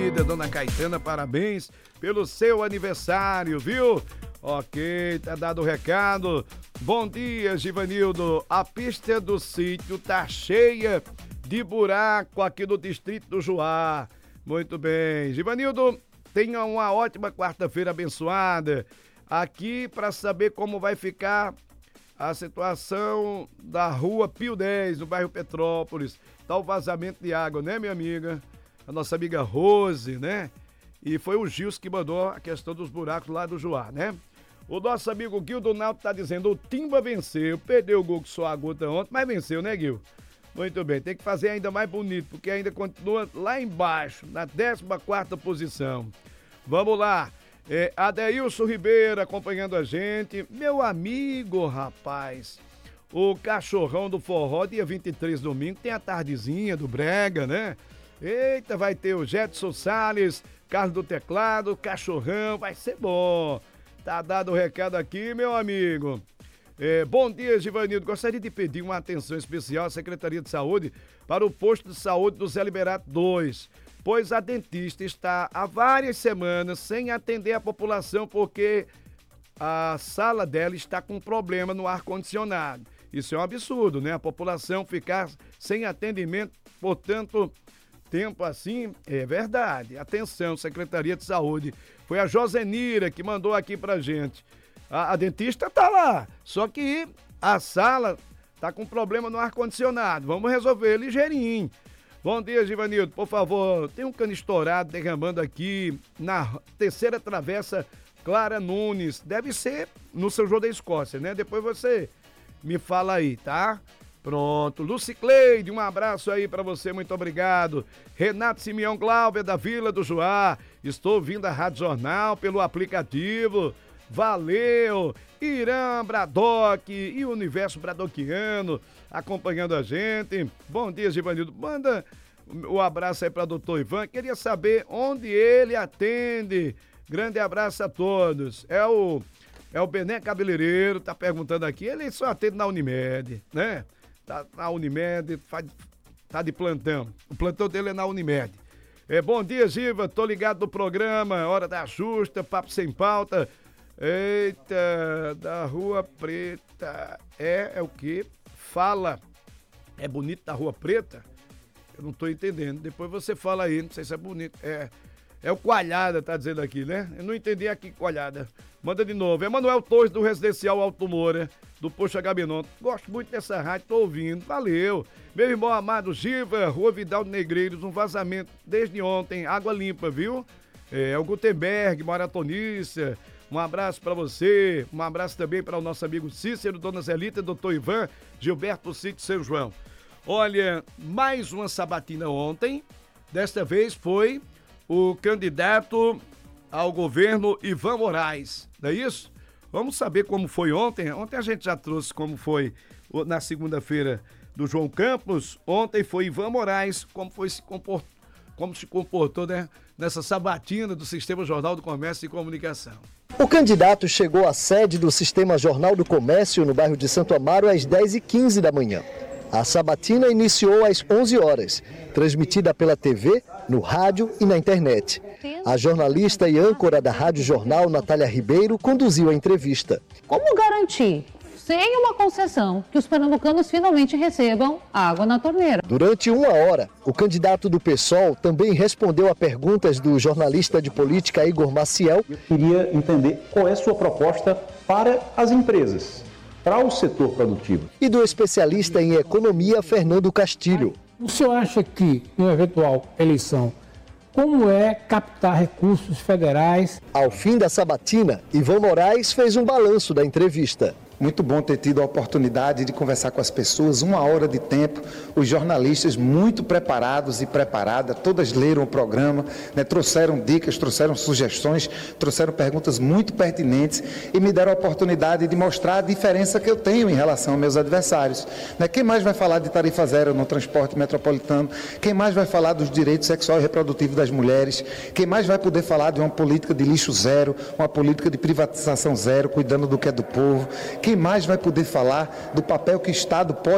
querida Dona Caetana, parabéns pelo seu aniversário, viu? Ok, tá dado o recado. Bom dia, Givanildo. A pista do sítio tá cheia de buraco aqui no distrito do Juá. Muito bem. Givanildo, tenha uma ótima quarta-feira abençoada. Aqui para saber como vai ficar a situação da rua Pio 10, no bairro Petrópolis. Tá o vazamento de água, né, minha amiga? A nossa amiga Rose, né? E foi o Gils que mandou a questão dos buracos lá do Juá, né? O nosso amigo Gil do Náutico tá dizendo, o Timba venceu, perdeu o gol que só a gota ontem, mas venceu, né, Gil? Muito bem, tem que fazer ainda mais bonito, porque ainda continua lá embaixo, na 14ª posição. Vamos lá, Adeilson Ribeiro acompanhando a gente, meu amigo, rapaz, o Cachorrão do Forró, dia 23, domingo, tem a tardezinha do Brega, né? Eita, vai ter o Jetson Salles, Carlos do Teclado, Cachorrão, vai ser bom. Tá dado o recado aqui, meu amigo. Bom dia, Givanildo. Gostaria de pedir uma atenção especial à Secretaria de Saúde para o posto de saúde do Zé Liberato 2, pois a dentista está há várias semanas sem atender a população porque a sala dela está com problema no ar-condicionado. Isso é um absurdo, né? A população ficar sem atendimento, portanto, tempo assim, é verdade. Atenção, Secretaria de Saúde. Foi a Josenira que mandou aqui pra gente. A dentista tá lá, só que a sala tá com problema no ar-condicionado. Vamos resolver ligeirinho. Bom dia, Givanildo. Por favor, tem um cano estourado derramando aqui na terceira travessa Clara Nunes. Deve ser no São João da Escócia, né? Depois você me fala aí, tá? Pronto, Lucicleide, um abraço aí pra você, muito obrigado. Renato Simeão Glauber, da Vila do Juá, estou ouvindo a Rádio Jornal pelo aplicativo, valeu. Irã Bradock e o Universo Bradoquiano acompanhando a gente. Bom dia, Givanildo, manda o abraço aí pra doutor Ivan, queria saber onde ele atende. Grande abraço a todos. É o Bené Cabeleireiro, tá perguntando aqui, ele só atende na Unimed, né? Tá na Unimed, tá de plantão. O plantão dele é na Unimed. Bom dia, Giva. Tô ligado no programa. Hora da justa, papo sem pauta. Eita, da Rua Preta. É o quê? Fala. É bonito da Rua Preta? Eu não tô entendendo. Depois você fala aí, não sei se é bonito. É o Coalhada, tá dizendo aqui, né? Eu não entendi aqui, Coalhada. Manda de novo. Emanuel Torres, do Residencial Alto Moura, do Poxa Gabinonte. Gosto muito dessa rádio, tô ouvindo. Valeu. Meu irmão amado Giva, Rua Vidal de Negreiros, um vazamento desde ontem. Água limpa, viu? O Gutenberg, maratonista. Um abraço pra você. Um abraço também para o nosso amigo Cícero, Dona Zelita, Doutor Ivan, Gilberto Sítio São João. Olha, mais uma sabatina ontem. Desta vez foi o candidato ao governo Ivan Moraes, não é isso? Vamos saber como foi ontem. Ontem a gente já trouxe como foi na segunda-feira do João Campos. Ontem foi Ivan Moraes, como se comportou, né, nessa sabatina do Sistema Jornal do Comércio e Comunicação. O candidato chegou à sede do Sistema Jornal do Comércio, no bairro de Santo Amaro, às 10h15 da manhã. A sabatina iniciou às 11 horas, transmitida pela TV, no rádio e na internet. A jornalista e âncora da Rádio Jornal, Natália Ribeiro, conduziu a entrevista. Como garantir, sem uma concessão, que os pernambucanos finalmente recebam água na torneira? Durante 1 hora, o candidato do PSOL também respondeu a perguntas do jornalista de política Igor Maciel. Eu queria entender qual é a sua proposta para as empresas, para o setor produtivo. E do especialista em economia, Fernando Castilho. O senhor acha que, em uma eventual eleição, como é captar recursos federais? Ao fim da sabatina, Ivan Moraes fez um balanço da entrevista. Muito bom ter tido a oportunidade de conversar com as pessoas, 1 hora de tempo, os jornalistas muito preparados e preparadas, todas leram o programa, né, trouxeram dicas, trouxeram sugestões, trouxeram perguntas muito pertinentes e me deram a oportunidade de mostrar a diferença que eu tenho em relação aos meus adversários. Né, quem mais vai falar de tarifa zero no transporte metropolitano? Quem mais vai falar dos direitos sexual e reprodutivo das mulheres? Quem mais vai poder falar de uma política de lixo zero, uma política de privatização zero, cuidando do que é do povo? Quem mais vai poder falar do papel que o Estado pode